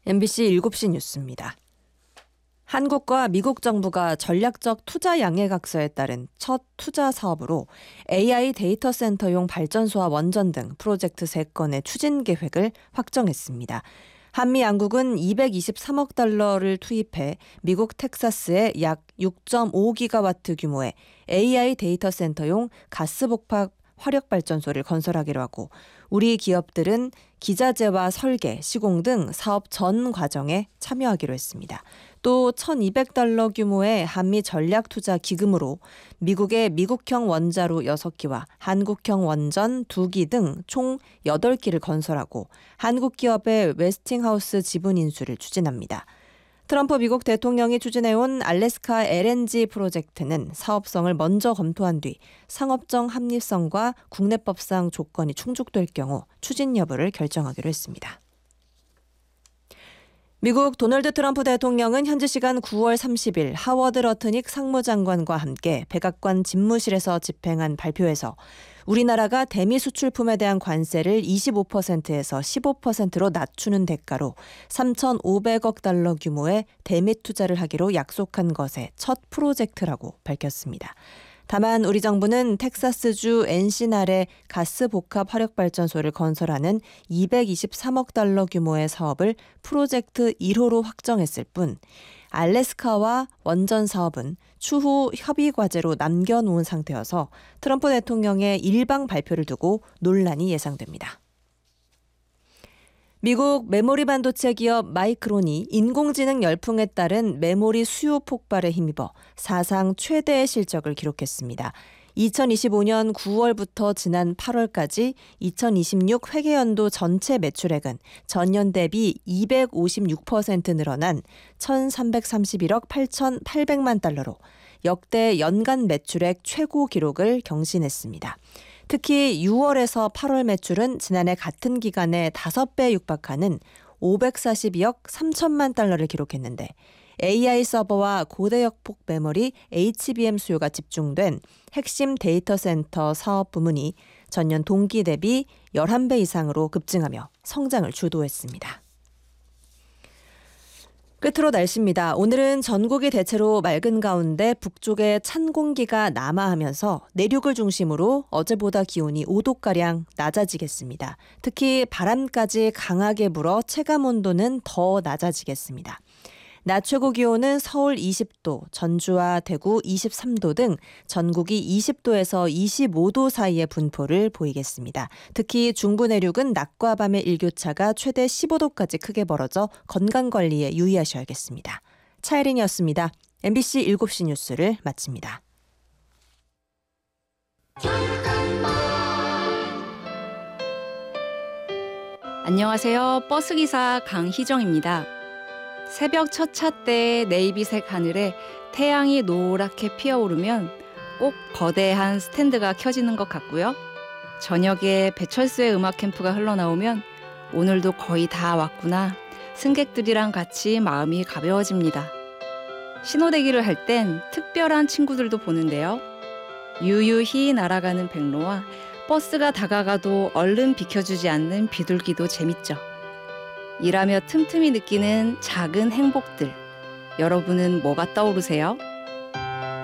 MBC 7시 뉴스입니다. 한국과 미국 정부가 전략적 투자 양해각서에 따른 첫 투자 사업으로 AI 데이터 센터용 발전소와 원전 등 프로젝트 3건의 추진 계획을 확정했습니다. 한미 양국은 223억 달러를 투입해 미국 텍사스에 약 6.5기가와트 규모의 AI 데이터 센터용 가스복합 화력발전소를 건설하기로 하고 우리 기업들은 기자재와 설계, 시공 등 사업 전 과정에 참여하기로 했습니다. 또 1,200달러 규모의 한미 전략투자 기금으로 미국의 미국형 원자로 6기와 한국형 원전 2기 등 총 8기를 건설하고 한국 기업의 웨스팅하우스 지분 인수를 추진합니다. 트럼프 미국 대통령이 추진해온 알래스카 LNG 프로젝트는 사업성을 먼저 검토한 뒤 상업적 합리성과 국내법상 조건이 충족될 경우 추진 여부를 결정하기로 했습니다. 미국 도널드 트럼프 대통령은 현지 시간 9월 30일 하워드 러트닉 상무장관과 함께 백악관 집무실에서 집행한 발표에서 우리나라가 대미 수출품에 대한 관세를 25%에서 15%로 낮추는 대가로 3,500억 달러 규모의 대미 투자를 하기로 약속한 것의 첫 프로젝트라고 밝혔습니다. 다만 우리 정부는 텍사스주 엔시날의 가스복합 화력발전소를 건설하는 223억 달러 규모의 사업을 프로젝트 1호로 확정했을 뿐 알래스카와 원전 사업은 추후 협의 과제로 남겨놓은 상태여서 트럼프 대통령의 일방 발표를 두고 논란이 예상됩니다. 미국 메모리 반도체 기업 마이크론이 인공지능 열풍에 따른 메모리 수요 폭발에 힘입어 사상 최대의 실적을 기록했습니다. 2025년 9월부터 지난 8월까지 2026 회계연도 전체 매출액은 전년 대비 256% 늘어난 1,331억 8,800만 달러로 역대 연간 매출액 최고 기록을 경신했습니다. 특히 6월에서 8월 매출은 지난해 같은 기간에 5배 육박하는 542억 3천만 달러를 기록했는데 AI 서버와 고대역폭 메모리 HBM 수요가 집중된 핵심 데이터 센터 사업 부문이 전년 동기 대비 11배 이상으로 급증하며 성장을 주도했습니다. 끝으로 날씨입니다. 오늘은 전국이 대체로 맑은 가운데 북쪽에 찬 공기가 남하하면서 내륙을 중심으로 어제보다 기온이 5도가량 낮아지겠습니다. 특히 바람까지 강하게 불어 체감온도는 더 낮아지겠습니다. 낮 최고 기온은 서울 20도, 전주와 대구 23도 등 전국이 20도에서 25도 사이의 분포를 보이겠습니다. 특히 중부 내륙은 낮과 밤의 일교차가 최대 15도까지 크게 벌어져 건강관리에 유의하셔야겠습니다. 차혜린이었습니다. MBC 7시 뉴스를 마칩니다. 안녕하세요. 버스기사 강희정입니다. 새벽 첫 차 때 네이비색 하늘에 태양이 노랗게 피어오르면 꼭 거대한 스탠드가 켜지는 것 같고요. 저녁에 배철수의 음악 캠프가 흘러나오면 오늘도 거의 다 왔구나. 승객들이랑 같이 마음이 가벼워집니다. 신호대기를 할 땐 특별한 친구들도 보는데요. 유유히 날아가는 백로와 버스가 다가가도 얼른 비켜주지 않는 비둘기도 재밌죠. 일하며 틈틈이 느끼는 작은 행복들. 여러분은 뭐가 떠오르세요?